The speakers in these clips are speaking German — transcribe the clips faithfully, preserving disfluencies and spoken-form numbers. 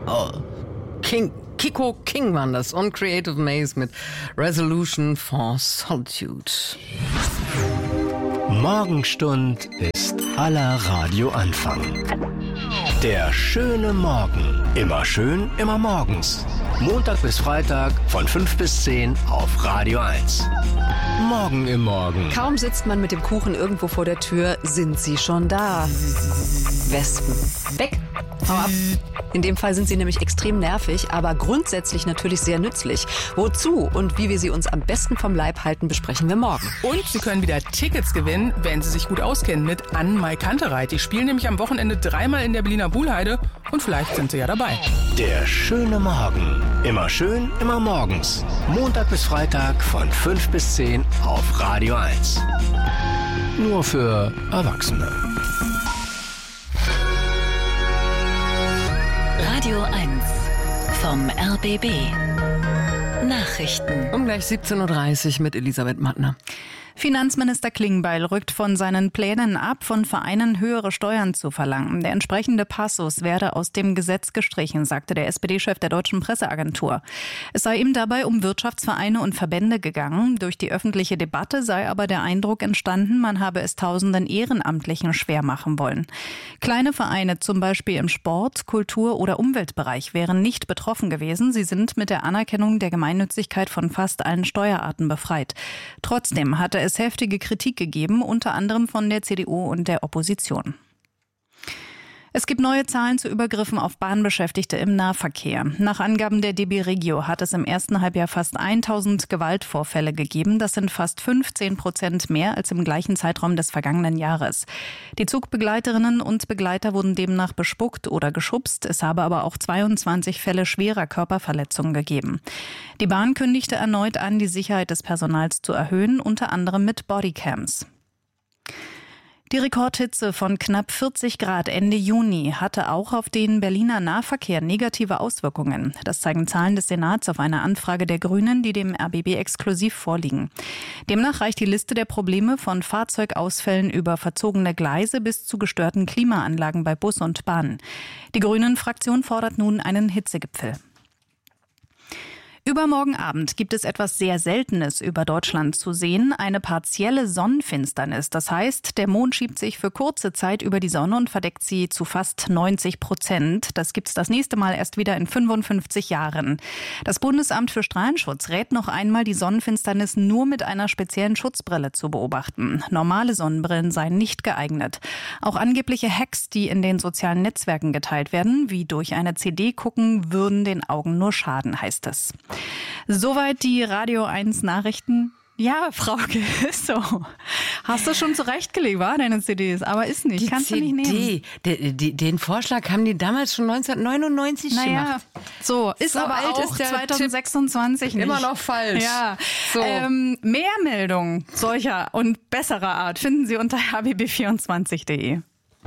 Oh. King, Kiko King waren das und Creative Maze mit Resolution for Solitude. Morgenstund ist aller Radioanfang. Der schöne Morgen. Immer schön, immer morgens. Montag bis Freitag von fünf bis zehn auf Radio eins. Morgen im Morgen. Kaum sitzt man mit dem Kuchen irgendwo vor der Tür, sind sie schon da. Wespen. Weg. Hau ab. In dem Fall sind sie nämlich extrem nervig, aber grundsätzlich natürlich sehr nützlich. Wozu und wie wir sie uns am besten vom Leib halten, besprechen wir morgen. Und Sie können wieder Tickets gewinnen, wenn Sie sich gut auskennen mit Ann-Mai Kantereit. Die spielen nämlich am Wochenende dreimal in der Berliner Buhlheide und vielleicht sind Sie ja dabei. Der schöne Morgen. Immer schön, immer morgens. Montag bis Freitag von fünf bis zehn auf Radio eins. Nur für Erwachsene. Radio eins vom R B B. Nachrichten. Um gleich siebzehn Uhr dreißig mit Elisabeth Mattner. Finanzminister Klingbeil rückt von seinen Plänen ab, von Vereinen höhere Steuern zu verlangen. Der entsprechende Passus werde aus dem Gesetz gestrichen, sagte der S P D-Chef der Deutschen Presseagentur. Es sei ihm dabei um Wirtschaftsvereine und Verbände gegangen. Durch die öffentliche Debatte sei aber der Eindruck entstanden, man habe es tausenden Ehrenamtlichen schwer machen wollen. Kleine Vereine, zum Beispiel im Sport-, Kultur- oder Umweltbereich, wären nicht betroffen gewesen. Sie sind mit der Anerkennung der Gemeinnützigkeit von fast allen Steuerarten befreit. Trotzdem hatte es Es heftige Kritik gegeben, unter anderem von der C D U und der Opposition. Es gibt neue Zahlen zu Übergriffen auf Bahnbeschäftigte im Nahverkehr. Nach Angaben der D B Regio hat es im ersten Halbjahr fast tausend Gewaltvorfälle gegeben. Das sind fast fünfzehn Prozent mehr als im gleichen Zeitraum des vergangenen Jahres. Die Zugbegleiterinnen und Begleiter wurden demnach bespuckt oder geschubst. Es habe aber auch zweiundzwanzig Fälle schwerer Körperverletzungen gegeben. Die Bahn kündigte erneut an, die Sicherheit des Personals zu erhöhen, unter anderem mit Bodycams. Die Rekordhitze von knapp vierzig Grad Ende Juni hatte auch auf den Berliner Nahverkehr negative Auswirkungen. Das zeigen Zahlen des Senats auf eine Anfrage der Grünen, die dem R B B exklusiv vorliegen. Demnach reicht die Liste der Probleme von Fahrzeugausfällen über verzogene Gleise bis zu gestörten Klimaanlagen bei Bus und Bahn. Die Grünen-Fraktion fordert nun einen Hitzegipfel. Übermorgen Abend gibt es etwas sehr Seltenes über Deutschland zu sehen, eine partielle Sonnenfinsternis. Das heißt, der Mond schiebt sich für kurze Zeit über die Sonne und verdeckt sie zu fast neunzig Prozent. Das gibt's das nächste Mal erst wieder in fünfundfünfzig Jahren. Das Bundesamt für Strahlenschutz rät noch einmal, die Sonnenfinsternis nur mit einer speziellen Schutzbrille zu beobachten. Normale Sonnenbrillen seien nicht geeignet. Auch angebliche Hacks, die in den sozialen Netzwerken geteilt werden, wie durch eine C D gucken, würden den Augen nur schaden, heißt es. Soweit die Radio eins Nachrichten. Ja, Frauke, ist so. Hast du schon zurechtgelegt, war deine C Ds, aber ist nicht, Die kannst C D, du nicht nehmen. de, de, den Vorschlag haben die damals schon neunzehnhundertneunundneunzig Naja, gemacht. so, ist So aber alt auch ist der zweitausendsechsundzwanzig nicht. Immer noch falsch. Ja, So. ähm, mehr Meldungen solcher und besserer Art finden Sie unter r b b vierundzwanzig punkt de.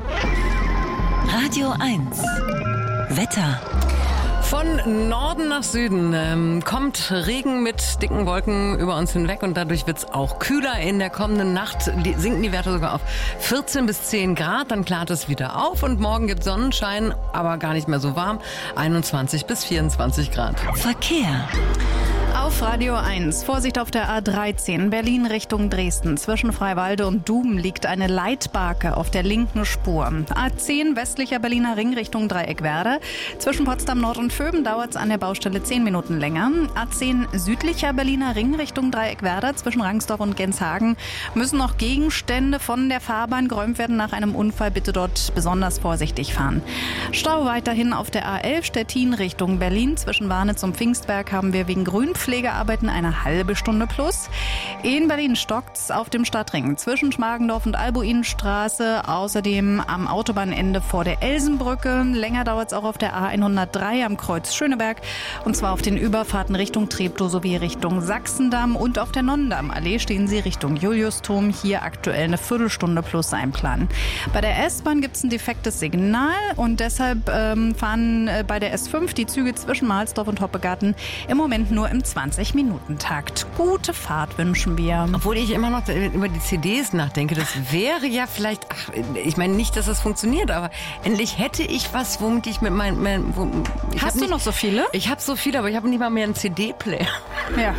Radio eins. Wetter. Von Norden nach Süden ähm, kommt Regen mit dicken Wolken über uns hinweg und dadurch wird es auch kühler. In der kommenden Nacht die, sinken die Werte sogar auf vierzehn bis zehn Grad, dann klart es wieder auf und morgen gibt Sonnenschein, aber gar nicht mehr so warm, einundzwanzig bis vierundzwanzig Grad. Verkehr. Auf Radio eins. Vorsicht auf der A dreizehn, Berlin Richtung Dresden. Zwischen Freiwalde und Dum liegt eine Leitbarke auf der linken Spur. A zehn, westlicher Berliner Ring Richtung Dreieckwerder. Zwischen Potsdam Nord und Vöben dauert es an der Baustelle zehn Minuten länger. A zehn, südlicher Berliner Ring Richtung Dreieckwerder. Zwischen Rangsdorf und Genshagen müssen noch Gegenstände von der Fahrbahn geräumt werden nach einem Unfall. Bitte dort besonders vorsichtig fahren. Stau weiterhin auf der A elf, Stettin Richtung Berlin. Zwischen Warnitz und Pfingstberg haben wir wegen Grünpflegearbeiten eine halbe Stunde plus. In Berlin stockt's auf dem Stadtring zwischen Schmargendorf und Albuinstraße. Außerdem am Autobahnende vor der Elsenbrücke. Länger dauert's auch auf der A hundertdrei am Kreuz Schöneberg. Und zwar auf den Überfahrten Richtung Treptow sowie Richtung Sachsendamm. Und auf der Nonnendammallee stehen Sie Richtung Juliusturm. Hier aktuell eine Viertelstunde plus einplanen. Bei der S-Bahn gibt's ein defektes Signal und deshalb ähm, fahren äh, bei der S fünf die Züge zwischen Mahlsdorf und Hoppegarten im Moment nur im zwanzig hundertzwanzig-Minuten-Takt. Gute Fahrt wünschen wir. Obwohl ich immer noch über die C Ds nachdenke, das wäre ja vielleicht, ach, ich meine nicht, dass das funktioniert, aber endlich hätte ich was, womit ich mit meinem... Mein, wo, Hast du nicht, noch so viele? Ich habe so viele, aber ich habe nicht mal mehr einen C D-Player. Ja.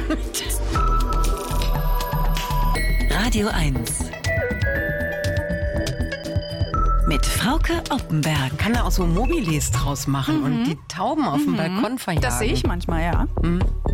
Radio eins. Mit Frauke Oppenberg. Kann da auch so Mobiles draus machen mhm. und die Tauben auf dem mhm. Balkon verjagen. Das sehe ich manchmal, ja. Mhm.